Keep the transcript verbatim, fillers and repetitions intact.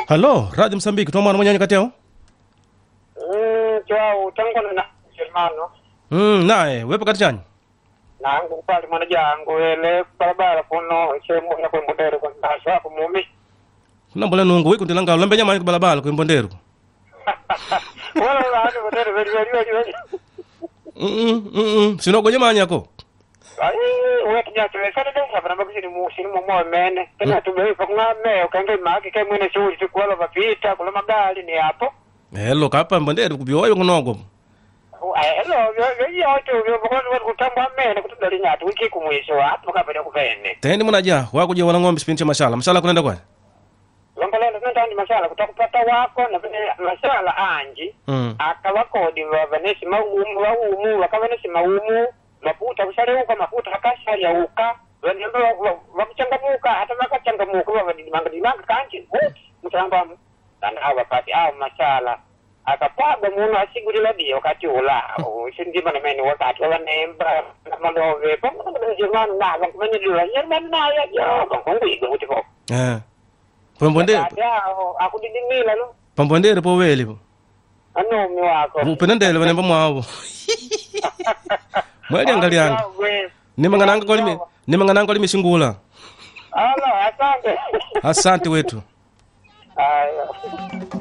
Halo, Radio Msambiki, tuma mwana mwenye kateo? Mm, chao tangu na Germano. Mm, nae, wepo kati chani? Nangu pale mwana jangu ele barabara kuno sehemu ya kumbondero kwa ndasha hapo mumi. Nambole nungu wiku ndilanga ulambe nyama ku balabala ku mbondero. Wala wala mbondero veli veli veli. Mm mm, sinogo nyama nyako. Ai, wewe kinyatwe sana ndio sabana mbakisi mu simu mo mene. Tena tubei kwa ngame ukaende maki kai mwene shughuli tukwala vapita kula magari ni hapo. Hello kapa mbondero kubyoyo kunogo. Hello, yo yo to yo bako kutamba mene kutudali nyatu wiki kumwisho hapo kabla kupene. Tendi munaja wakuje wana ng'ombe spinche mashala. Mashala kunaenda kwa? Lombalelo nandani mashala kutakupata wako na mashala anji. Mm. Akawakodi wa vanesi maumu wa umu wakavanesi maumu mafuta kushaleuka mafuta hakashali ya uka wanamba wakuchangamuka hata makachangamuka wavadimanga dimanga kanchi mutamba sana hawa pati au mashala akapaga muno asigurila dio wakati ula usindima na meni wakati wala nemba na malove pamoja na Germano na wakumenya dula Germano na ya jo kongo igo utiko Eh. Pambondero. Akudidimila no. Pambondero po weli po. Ano mi wako. Upenendele vanemba mwawo. Mweli angalianga. Nimangananga kwa limi, nimangananga kwa limi singula. Alo, asante. Asante wetu. Ayo.